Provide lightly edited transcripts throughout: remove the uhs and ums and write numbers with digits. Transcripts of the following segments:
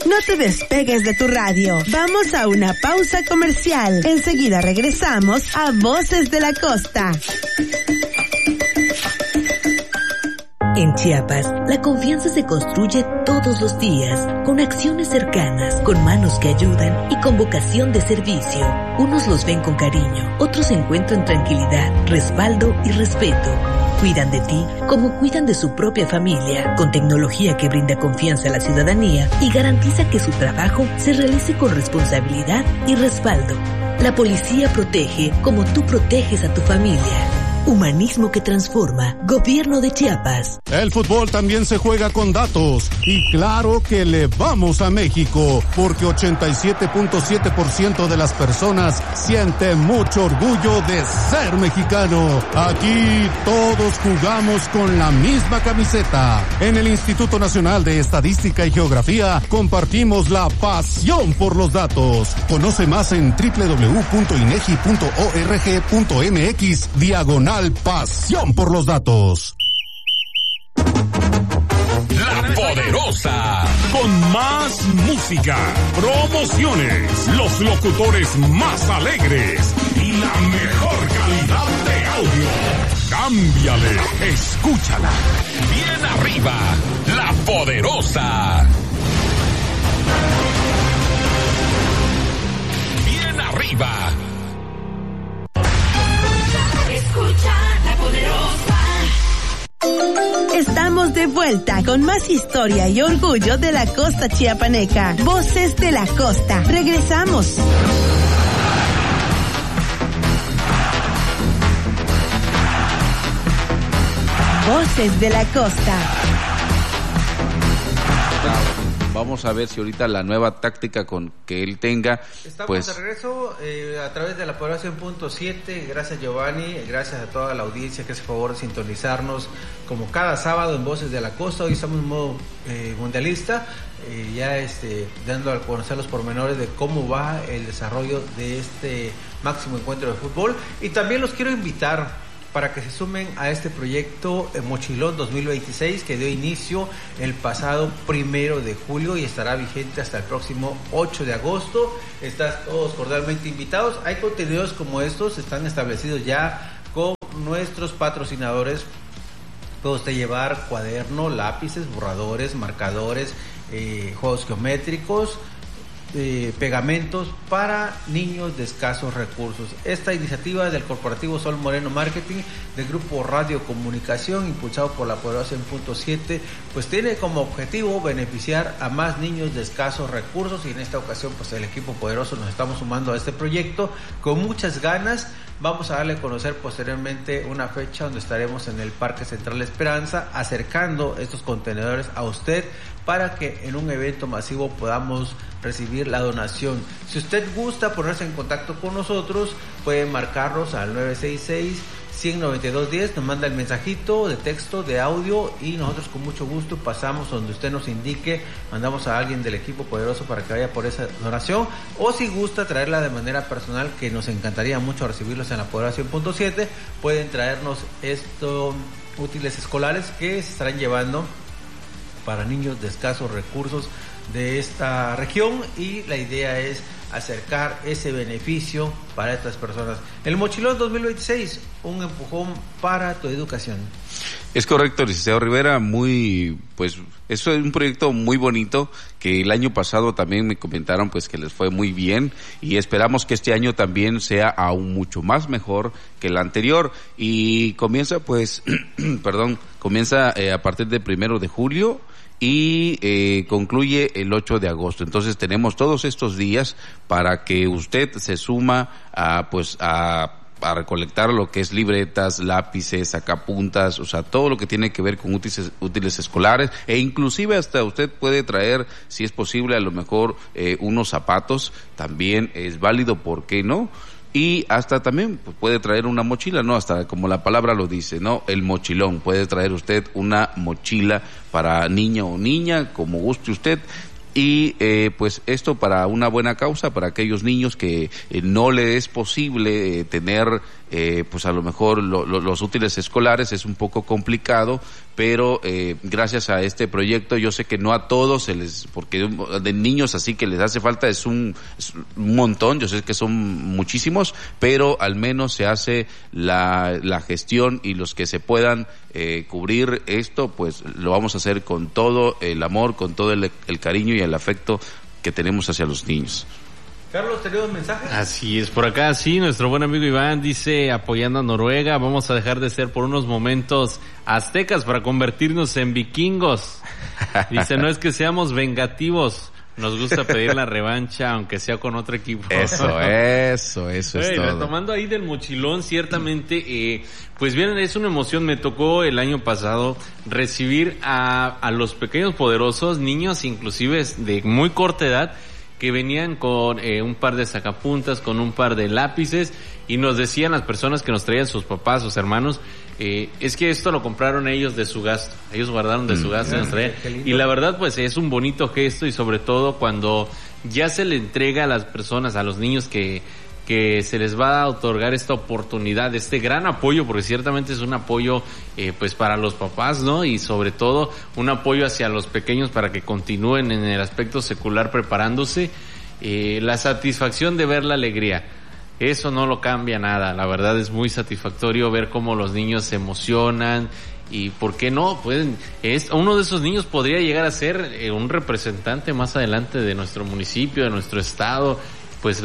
No te despegues de tu radio. Vamos a una pausa comercial. Enseguida regresamos a Voces de la Costa. En Chiapas, la confianza se construye todos los días, con acciones cercanas, con manos que ayudan y con vocación de servicio. Unos los ven con cariño, otros encuentran tranquilidad, respaldo y respeto. Cuidan de ti como cuidan de su propia familia, con tecnología que brinda confianza a la ciudadanía y garantiza que su trabajo se realice con responsabilidad y respaldo. La policía protege como tú proteges a tu familia. Humanismo que transforma. Gobierno de Chiapas. El fútbol también se juega con datos. Y claro que le vamos a México, porque 87.7% de las personas siente mucho orgullo de ser mexicano. Aquí todos jugamos con la misma camiseta. En el Instituto Nacional de Estadística y Geografía compartimos la pasión por los datos. Conoce más en www.inegi.org.mx/pasión por los datos. La Poderosa, con más música, promociones, los locutores más alegres y la mejor calidad de audio. Cámbiale, escúchala. Bien arriba, La Poderosa. Bien arriba. Escucha La Poderosa. Estamos de vuelta con más historia y orgullo de la costa chiapaneca. Voces de la Costa. Regresamos. Voces de la Costa. Vamos a ver si ahorita la nueva táctica con que él tenga. Estamos pues de regreso a través de la Poderosa 100.7. Gracias, Giovanni. Gracias a toda la audiencia que hace favor de sintonizarnos como cada sábado en Voces de la Costa. Hoy estamos en modo mundialista, dando a conocer los pormenores de cómo va el desarrollo de este máximo encuentro de fútbol. Y también los quiero invitar para que se sumen a este proyecto Mochilón 2026 que dio inicio el pasado 1 de julio y estará vigente hasta el próximo 8 de agosto. Están todos cordialmente invitados. Hay contenidos como estos, están establecidos ya con nuestros patrocinadores. Puede usted llevar cuaderno, lápices, borradores, marcadores, juegos geométricos, pegamentos para niños de escasos recursos. Esta iniciativa del corporativo Sol Moreno Marketing del grupo Radio Comunicación, impulsado por la Poderosa 100.7, pues tiene como objetivo beneficiar a más niños de escasos recursos, y en esta ocasión pues el equipo poderoso nos estamos sumando a este proyecto con muchas ganas. Vamos a darle a conocer posteriormente una fecha donde estaremos en el Parque Central Esperanza acercando estos contenedores a usted para que en un evento masivo podamos recibir la donación. Si usted gusta ponerse en contacto con nosotros, puede marcarnos al 966-192-10, nos manda el mensajito de texto, de audio, y nosotros con mucho gusto pasamos donde usted nos indique, mandamos a alguien del equipo poderoso para que vaya por esa donación, o si gusta traerla de manera personal, que nos encantaría mucho recibirlos en la Poderosa 100.7, pueden traernos estos útiles escolares que se estarán llevando para niños de escasos recursos de esta región, y la idea es acercar ese beneficio para estas personas. El Mochilón 2026, un empujón para tu educación. es correcto, licenciado Rivera, eso es un proyecto muy bonito que el año pasado también me comentaron pues que les fue muy bien, y esperamos que este año también sea aún mucho más mejor que el anterior, y comienza a partir del 1 de julio y concluye el 8 de agosto. Entonces tenemos todos estos días para que usted se suma a recolectar lo que es libretas, lápices, sacapuntas, o sea, todo lo que tiene que ver con útiles escolares, e inclusive hasta usted puede traer, si es posible, a lo mejor unos zapatos, también es válido, ¿por qué no? Y hasta también puede traer una mochila, ¿no? Hasta como la palabra lo dice, ¿no? El mochilón. Puede traer usted una mochila para niño o niña, como guste usted. Y pues esto para una buena causa, para aquellos niños que no le es posible tener pues a lo mejor los útiles escolares es un poco complicado, pero gracias a este proyecto yo sé que no a todos porque de niños así que les hace falta es un montón, yo sé que son muchísimos, pero al menos se hace la gestión, y los que se puedan cubrir esto, pues lo vamos a hacer con todo el amor, con todo el cariño y el afecto que tenemos hacia los niños. Carlos, ¿tenemos mensajes? Así es, por acá sí, nuestro buen amigo Iván dice, apoyando a Noruega, vamos a dejar de ser por unos momentos aztecas para convertirnos en vikingos. Dice, no es que seamos vengativos, nos gusta pedir la revancha, aunque sea con otro equipo. Eso es todo. Retomando ahí del mochilón, ciertamente, pues bien, es una emoción. Me tocó el año pasado recibir a los pequeños poderosos, niños inclusive de muy corta edad, que venían con un par de sacapuntas, con un par de lápices, y nos decían las personas que nos traían sus papás, sus hermanos, es que esto lo compraron ellos de su gasto, ellos guardaron de su gasto y nos traían. Y la verdad, pues es un bonito gesto, y sobre todo cuando ya se le entrega a las personas, a los niños que se les va a otorgar esta oportunidad, este gran apoyo, porque ciertamente es un apoyo pues para los papás, ¿no? Y sobre todo un apoyo hacia los pequeños para que continúen en el aspecto secular preparándose. La satisfacción de ver la alegría, eso no lo cambia nada. La verdad es muy satisfactorio ver cómo los niños se emocionan. Y por qué no, uno de esos niños podría llegar a ser un representante más adelante de nuestro municipio, de nuestro estado. Pues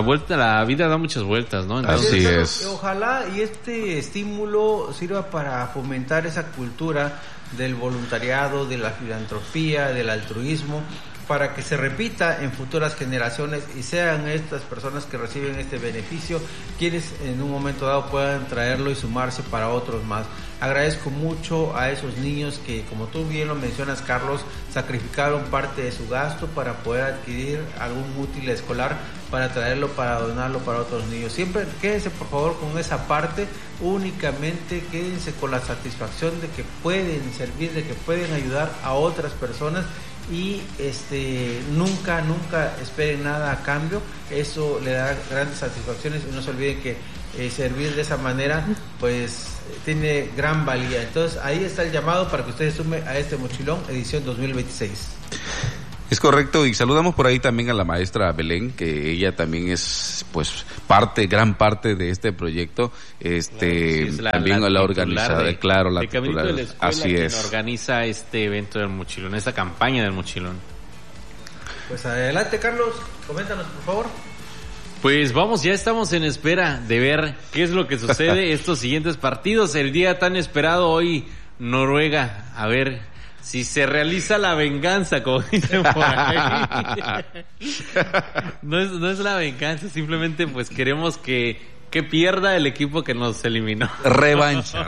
la vida da muchas vueltas, ¿no? Entonces, así es. Ojalá y este estímulo sirva para fomentar esa cultura del voluntariado, de la filantropía, del altruismo, para que se repita en futuras generaciones y sean estas personas que reciben este beneficio quienes en un momento dado puedan traerlo y sumarse para otros más. Agradezco mucho a esos niños que, como tú bien lo mencionas, Carlos, sacrificaron parte de su gasto para poder adquirir algún útil escolar, para traerlo, para donarlo para otros niños. Siempre quédense por favor con esa parte, únicamente quédense con la satisfacción de que pueden servir, de que pueden ayudar a otras personas, y nunca esperen nada a cambio. Eso le da grandes satisfacciones, y no se olviden que servir de esa manera pues tiene gran valía. Entonces ahí está el llamado para que ustedes sumen a este mochilón edición 2026. Es correcto, y saludamos por ahí también a la maestra Belén, que ella también es pues gran parte de este proyecto, también la organizadora, la titular, de la escuela, así es, quien organiza este evento del mochilón, esta campaña del mochilón. Pues adelante, Carlos, coméntanos por favor. Pues ya estamos en espera de ver qué es lo que sucede estos siguientes partidos, el día tan esperado hoy, Noruega, a ver si se realiza la venganza, como dicen por ahí. No es la venganza, simplemente pues queremos que pierda el equipo que nos eliminó. Revancha.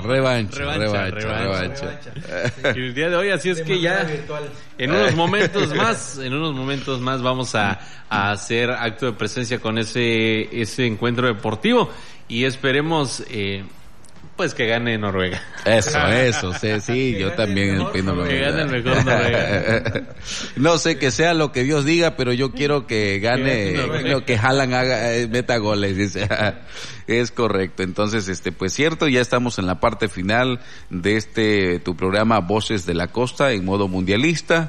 El día de hoy, así es que ya en unos momentos más vamos a hacer acto de presencia con ese encuentro deportivo, y esperemos pues que gane Noruega. Eso, sí, yo también opino lo mismo. Que gane el mejor Noruega. No sé que sea lo que Dios diga, pero yo quiero que gane, que Haaland meta goles, dice. Es correcto. Entonces, pues cierto, ya estamos en la parte final de tu programa Voces de la Costa en modo mundialista.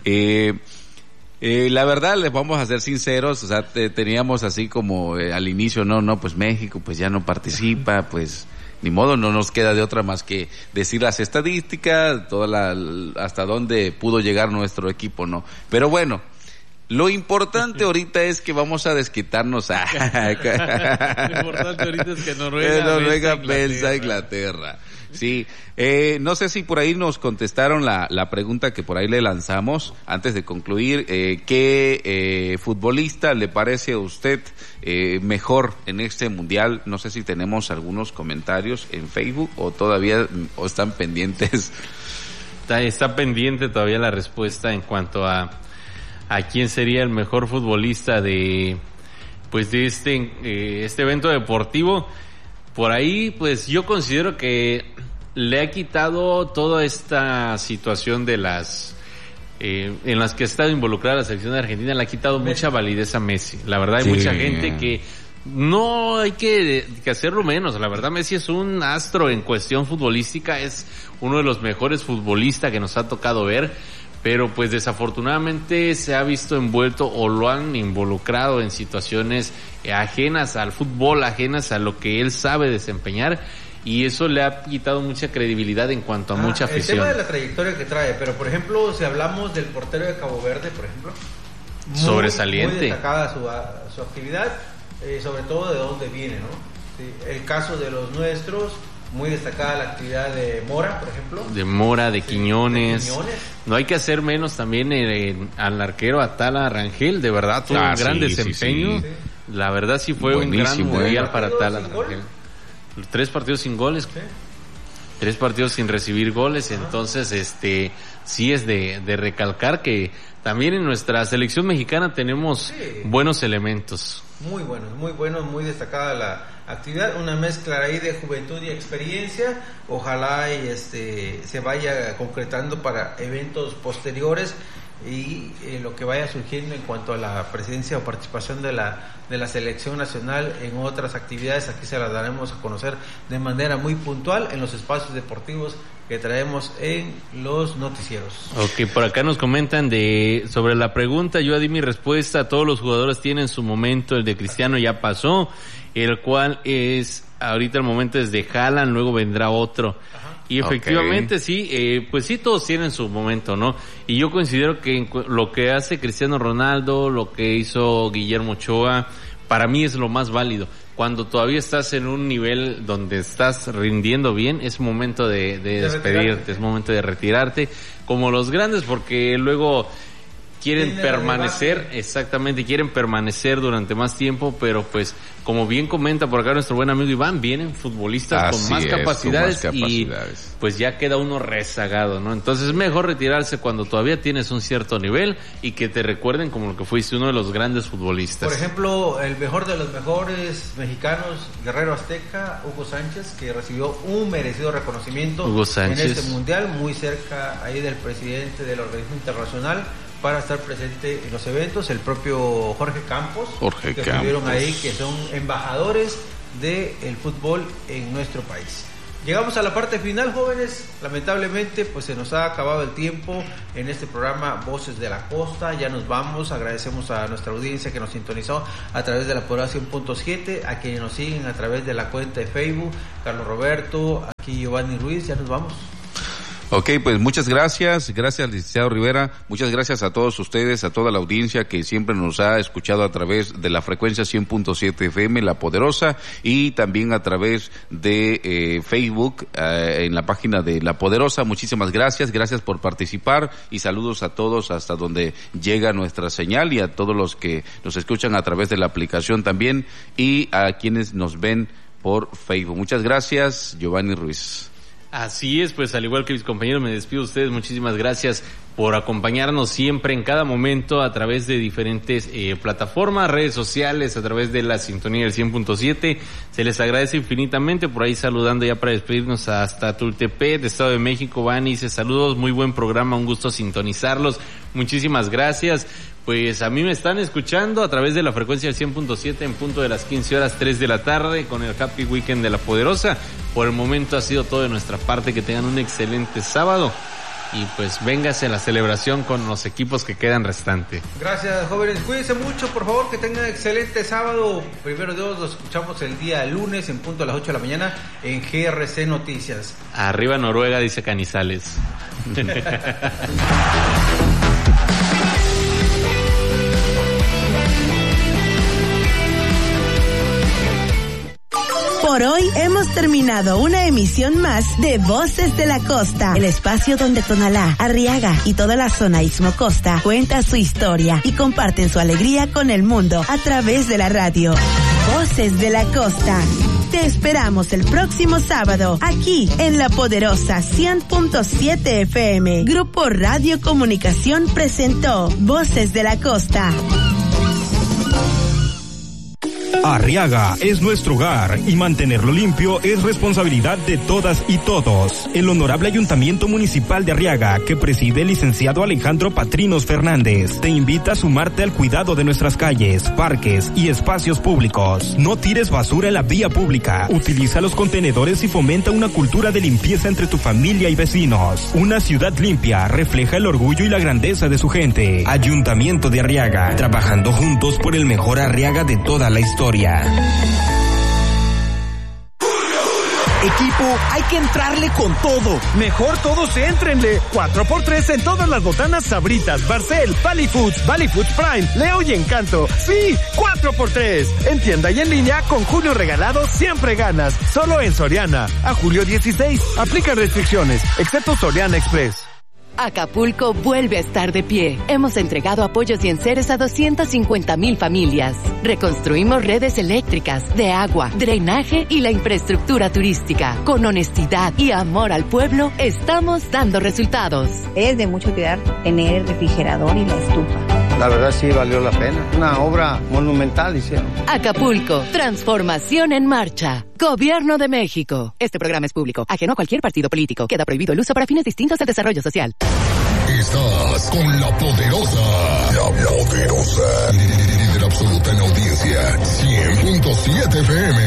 La verdad, les vamos a ser sinceros, o sea, teníamos así como al inicio, pues México pues ya no participa, pues ni modo, no nos queda de otra más que decir las estadísticas, hasta dónde pudo llegar nuestro equipo, ¿no? Pero bueno, lo importante ahorita es que vamos a desquitarnos. Lo importante ahorita es que Noruega vence a Inglaterra. Sí, no sé si por ahí nos contestaron la pregunta que por ahí le lanzamos antes de concluir. ¿Qué futbolista le parece a usted mejor en este mundial? No sé si tenemos algunos comentarios en Facebook o todavía están pendientes. Está pendiente todavía la respuesta en cuanto a quién sería el mejor futbolista de este evento deportivo. Por ahí, pues yo considero que le ha quitado toda esta situación de en las que ha estado involucrada la selección de Argentina, le ha quitado mucha validez a Messi. La verdad, hay mucha gente que no hay que hacerlo menos. La verdad, Messi es un astro en cuestión futbolística, es uno de los mejores futbolistas que nos ha tocado ver, pero pues desafortunadamente se ha visto envuelto o lo han involucrado en situaciones ajenas al fútbol, ajenas a lo que él sabe desempeñar, y eso le ha quitado mucha credibilidad en cuanto a mucha afición. El tema de la trayectoria que trae, pero por ejemplo, si hablamos del portero de Cabo Verde, por ejemplo, sobresaliente. Muy destacada su actividad, sobre todo de dónde viene, ¿no? Sí, el caso de los nuestros, muy destacada la actividad de Mora, por ejemplo. De Mora, de sí, Quiñones. De Quiñones. No hay que hacer menos también al arquero Atala Rangel, de verdad tuvo un gran desempeño. Sí. La verdad sí fue buenísimo, un gran mundial para Atala Rangel. 3 partidos sin goles. Sí. 3 partidos sin recibir goles, entonces sí es de recalcar que también en nuestra selección mexicana tenemos buenos elementos. Muy buenos, muy destacada la actividad, una mezcla ahí de juventud y experiencia, ojalá y se vaya concretando para eventos posteriores y lo que vaya surgiendo en cuanto a la presencia o participación de la selección nacional en otras actividades. Aquí se las daremos a conocer de manera muy puntual en los espacios deportivos que traemos en los noticieros. Ok, por acá nos comentan sobre la pregunta, yo di mi respuesta, todos los jugadores tienen su momento, el de Cristiano ya pasó, el cual es, ahorita el momento es de Haaland, luego vendrá otro. Ajá. Y efectivamente sí, pues sí todos tienen su momento, ¿no? Y yo considero que lo que hace Cristiano Ronaldo, lo que hizo Guillermo Ochoa, para mí es lo más válido. Cuando todavía estás en un nivel donde estás rindiendo bien, es momento de despedirte, es momento de retirarte, como los grandes, porque luego quieren permanecer, exactamente, quieren permanecer durante más tiempo, pero pues, como bien comenta por acá nuestro buen amigo Iván, vienen futbolistas con más capacidades y pues ya queda uno rezagado, ¿no? Entonces es mejor retirarse cuando todavía tienes un cierto nivel y que te recuerden como lo que fuiste uno de los grandes futbolistas. Por ejemplo, el mejor de los mejores mexicanos, Guerrero Azteca, Hugo Sánchez, que recibió un merecido reconocimiento en este mundial, muy cerca ahí del presidente del organismo internacional, para estar presente en los eventos, el propio Jorge Campos, que estuvieron ahí, que son embajadores del fútbol en nuestro país. Llegamos a la parte final, jóvenes, lamentablemente pues se nos ha acabado el tiempo en este programa Voces de la Costa, ya nos vamos, agradecemos a nuestra audiencia que nos sintonizó a través de la Poderosa 100.7, a quienes nos siguen a través de la cuenta de Facebook, Carlos Roberto, aquí Giovanni Ruiz, ya nos vamos. Ok, pues muchas gracias, licenciado Rivera, muchas gracias a todos ustedes, a toda la audiencia que siempre nos ha escuchado a través de la frecuencia 100.7 FM, La Poderosa, y también a través de Facebook, en la página de La Poderosa. Muchísimas gracias por participar y saludos a todos hasta donde llega nuestra señal y a todos los que nos escuchan a través de la aplicación también y a quienes nos ven por Facebook. Muchas gracias, Giovanni Ruiz. Así es, pues al igual que mis compañeros me despido de ustedes, muchísimas gracias por acompañarnos siempre en cada momento a través de diferentes plataformas, redes sociales, a través de la sintonía del 100.7, se les agradece infinitamente, por ahí saludando ya para despedirnos hasta Tultepec, de Estado de México, Vani, dice saludos, muy buen programa, un gusto sintonizarlos, muchísimas gracias. Pues a mí me están escuchando a través de la frecuencia del 100.7 en punto de las 15 horas 3 de la tarde con el Happy Weekend de La Poderosa. Por el momento ha sido todo de nuestra parte, que tengan un excelente sábado y pues véngase a la celebración con los equipos que quedan restante. Gracias, jóvenes, cuídense mucho, por favor, que tengan excelente sábado. Primero Dios, los escuchamos el día lunes en punto a las 8 de la mañana en GRC Noticias. Arriba Noruega, dice Canizales. Por hoy hemos terminado una emisión más de Voces de la Costa, el espacio donde Tonalá, Arriaga y toda la zona Istmo Costa cuentan su historia y comparten su alegría con el mundo a través de la radio. Voces de la Costa. Te esperamos el próximo sábado aquí en La Poderosa 100.7 FM. Grupo Radio Comunicación presentó Voces de la Costa. Arriaga es nuestro hogar y mantenerlo limpio es responsabilidad de todas y todos. El Honorable Ayuntamiento Municipal de Arriaga, que preside el licenciado Alejandro Patrinos Fernández, te invita a sumarte al cuidado de nuestras calles, parques y espacios públicos. No tires basura en la vía pública, utiliza los contenedores y fomenta una cultura de limpieza entre tu familia y vecinos. Una ciudad limpia refleja el orgullo y la grandeza de su gente. Ayuntamiento de Arriaga, trabajando juntos por el mejor Arriaga de toda la historia. Equipo, hay que entrarle con todo. Mejor todos éntrenle. 4x3 en todas las botanas Sabritas, Barcel, Valley Foods Prime, Leo y Encanto. Sí, 4x3. En tienda y en línea con Julio Regalado siempre ganas. Solo en Soriana. A julio 16. Aplican restricciones, excepto Soriana Express. Acapulco vuelve a estar de pie. Hemos entregado apoyos y enseres a 250,000 familias. Reconstruimos redes eléctricas, de agua, drenaje y la infraestructura turística. Con honestidad y amor al pueblo, estamos dando resultados. Es de mucho cuidar tener el refrigerador y la estufa. La verdad sí valió la pena. Una obra monumental hicieron. Acapulco, transformación en marcha. Gobierno de México. Este programa es público, ajeno a cualquier partido político. Queda prohibido el uso para fines distintos al desarrollo social. Estás con La Poderosa. La Poderosa. Líder absoluta en audiencia. 100.7 FM.